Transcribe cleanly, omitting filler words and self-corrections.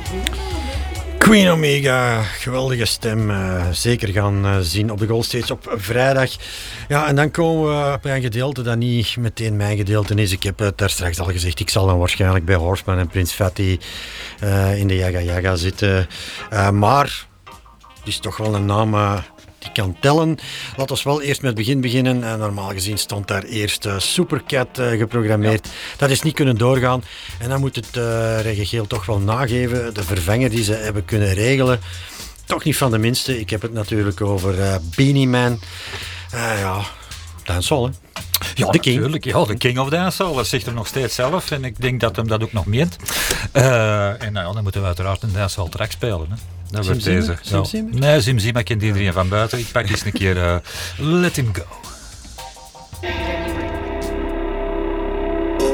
Queen Omega, geweldige stem. Zeker gaan zien op de Goldstage op vrijdag. Ja, en dan komen we bij een gedeelte dat niet meteen mijn gedeelte is. Ik heb het daar straks al gezegd. Ik zal dan waarschijnlijk bij Horseman en Prince Fatty in de Yaga Yaga zitten. Maar het is toch wel een naam die kan tellen. Laten we wel eerst met het begin beginnen. Normaal gezien stond daar eerst Supercat geprogrammeerd. Ja. Dat is niet kunnen doorgaan. En dan moet het Reggae Geel toch wel nageven. De vervanger die ze hebben kunnen regelen. Toch niet van de minste. Ik heb het natuurlijk over Beenie Man. Ja, dancehall, hè. Ja, de king. Natuurlijk. Ja, de king of dancehall. Dat zegt hem nog steeds zelf. En ik denk dat hem dat ook nog meent. En nou, dan moeten we uiteraard een dancehall track spelen, hè. Dat wordt deze. Zim Zim? Nee, Zim Zim, ik ken iedereen van buiten. Ik pak eens een keer Let Him Go.